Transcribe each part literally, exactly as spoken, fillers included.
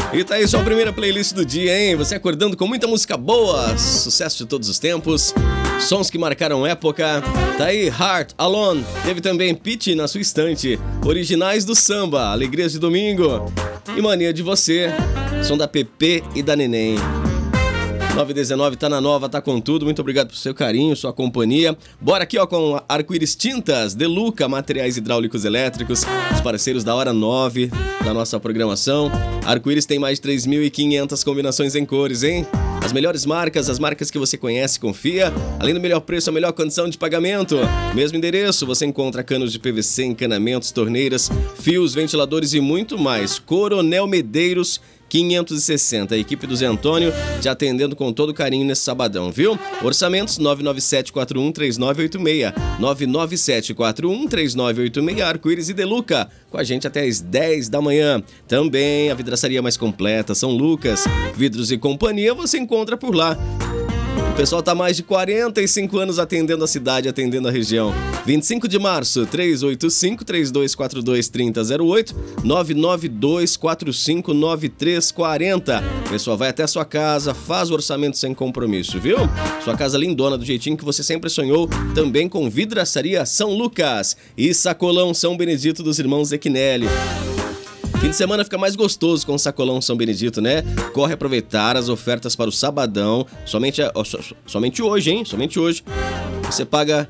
E tá aí sua primeira playlist do dia, hein? Você acordando com muita música boa, sucesso de todos os tempos, sons que marcaram época. Tá aí Heart, Alone, teve também Pitty na sua estante, originais do samba, Alegrias de Domingo e Mania de Você, som da Pepe e da Neném. nove e dezenove, tá na nova, tá com tudo. Muito obrigado pelo seu carinho, sua companhia. Bora aqui, ó, com Arco-Íris Tintas, Deluca, materiais hidráulicos elétricos, os parceiros da hora nove da nossa programação. Arco-Íris tem mais de três mil e quinhentas combinações em cores, hein? As melhores marcas, as marcas que você conhece e confia. Além do melhor preço, a melhor condição de pagamento. Mesmo endereço, você encontra canos de P V C, encanamentos, torneiras, fios, ventiladores e muito mais. Coronel Medeiros quinhentos e sessenta, a equipe do Zé Antônio te atendendo com todo carinho nesse sabadão, viu? Orçamentos nove nove sete quatro um três nove oito seis, nove nove sete quatro um três nove oito seis, Arco-Íris e Deluca, com a gente até às dez da manhã. Também a vidraçaria mais completa, São Lucas, Vidros e Companhia, você encontra por lá. O pessoal tá há mais de quarenta e cinco anos atendendo a cidade, atendendo a região. vinte e cinco de março, três oito cinco, três dois quatro dois, três zero zero oito, nove nove dois quatro cinco, nove três quatro zero. O pessoal vai até a sua casa, faz o orçamento sem compromisso, viu? Sua casa lindona, do jeitinho que você sempre sonhou, também com vidraçaria São Lucas e sacolão São Benedito dos irmãos Zequinelli. Fim de semana fica mais gostoso com o sacolão São Benedito, né? Corre aproveitar as ofertas para o sabadão. Somente, ó, so, somente hoje, hein? Somente hoje. Você paga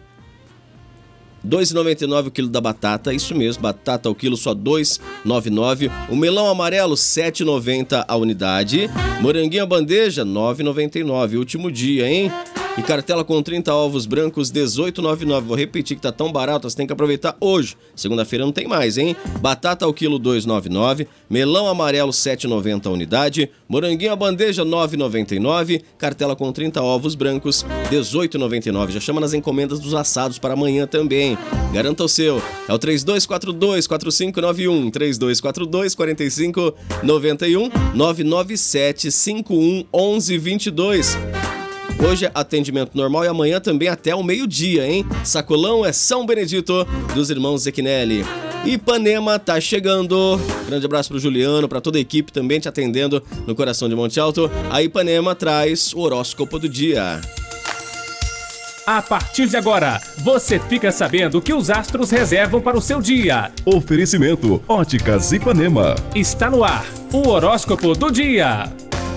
dois reais e noventa e nove centavos o quilo da batata. Isso mesmo, batata ao quilo só dois reais e noventa e nove centavos. O melão amarelo, sete reais e noventa centavos a unidade. Moranguinho a bandeja, nove reais e noventa e nove centavos. Último dia, hein? E cartela com trinta ovos brancos, dezoito reais e noventa e nove centavos. Vou repetir que tá tão barato, você tem que aproveitar hoje. Segunda-feira não tem mais, hein? Batata ao quilo, dois reais e noventa e nove centavos. Melão amarelo, sete reais e noventa centavos a unidade. Moranguinho a bandeja, nove reais e noventa e nove centavos. Cartela com trinta ovos brancos, dezoito reais e noventa e nove centavos. Já chama nas encomendas dos assados para amanhã também. Garanta o seu. É o três dois quatro dois, quatro cinco nove um, três dois quatro dois, quatro cinco nove um, nove nove sete cinco um um um dois dois. Hoje é atendimento normal e amanhã também até o meio-dia, hein? Sacolão é São Benedito dos irmãos Zequinelli. Ipanema tá chegando. Grande abraço pro Juliano, pra toda a equipe também te atendendo no coração de Monte Alto. A Ipanema traz o horóscopo do dia. A partir de agora, você fica sabendo o que os astros reservam para o seu dia. Oferecimento Óticas Ipanema. Está no ar o horóscopo do dia.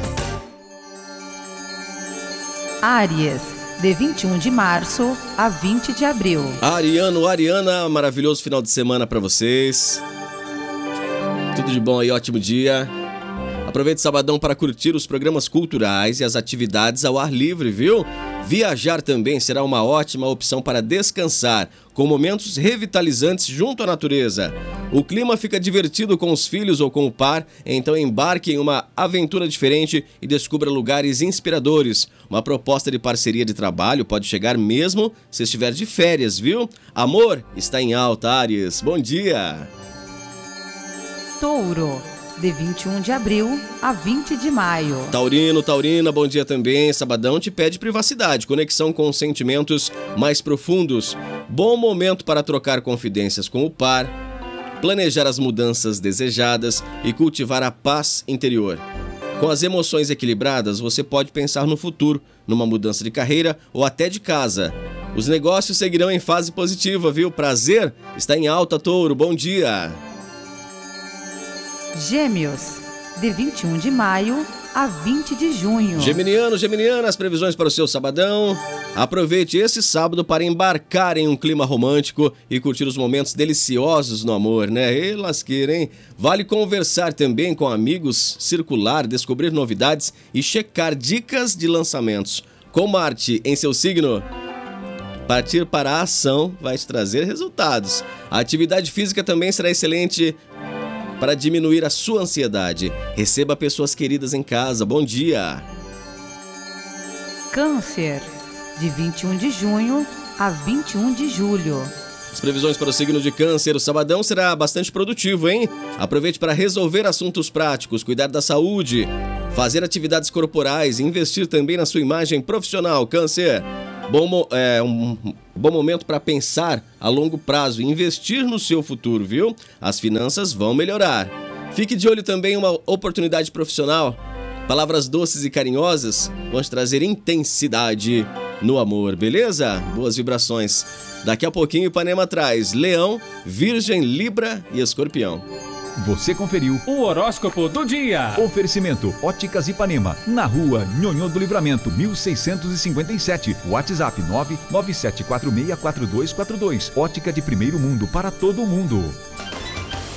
Áries, de vinte e um de março a vinte de abril. Ariano, Ariana, maravilhoso final de semana para vocês. Tudo de bom aí, ótimo dia. Aproveite o sabadão para curtir os programas culturais e as atividades ao ar livre, viu? Viajar também será uma ótima opção para descansar, com momentos revitalizantes junto à natureza. O clima fica divertido com os filhos ou com o par, então embarque em uma aventura diferente e descubra lugares inspiradores. Uma proposta de parceria de trabalho pode chegar mesmo se estiver de férias, viu? Amor está em alta, Áries. Bom dia! Touro, de vinte e um de abril a vinte de maio. Taurino, Taurina, bom dia também. Sabadão te pede privacidade, conexão com sentimentos mais profundos. Bom momento para trocar confidências com o par, planejar as mudanças desejadas e cultivar a paz interior. Com as emoções equilibradas, você pode pensar no futuro, numa mudança de carreira ou até de casa. Os negócios seguirão em fase positiva, viu? Prazer está em alta, Touro. Bom dia! Gêmeos, de vinte e um de maio a vinte de junho. Geminiano, Geminiana, as previsões para o seu sabadão. Aproveite esse sábado para embarcar em um clima romântico e curtir os momentos deliciosos no amor, né? E lasqueira, hein? Vale conversar também com amigos, circular, descobrir novidades e checar dicas de lançamentos. Com Marte em seu signo, partir para a ação vai te trazer resultados. A atividade física também será excelente para diminuir a sua ansiedade. Receba pessoas queridas em casa. Bom dia! Câncer, de vinte e um de junho a vinte e um de julho. As previsões para o signo de Câncer. O sabadão será bastante produtivo, hein? Aproveite para resolver assuntos práticos, cuidar da saúde, fazer atividades corporais e investir também na sua imagem profissional. Câncer, bom, é, um bom momento para pensar a longo prazo e investir no seu futuro, viu? As finanças vão melhorar. Fique de olho também em uma oportunidade profissional. Palavras doces e carinhosas vão te trazer intensidade no amor, beleza? Boas vibrações. Daqui a pouquinho Ipanema traz Leão, Virgem, Libra e Escorpião. Você conferiu O horóscopo do dia. Oferecimento Óticas Ipanema, na rua Nhonhô do Livramento, mil seiscentos e cinquenta e sete. WhatsApp nove nove sete quatro seis quatro dois quatro dois. Ótica de primeiro mundo para todo mundo.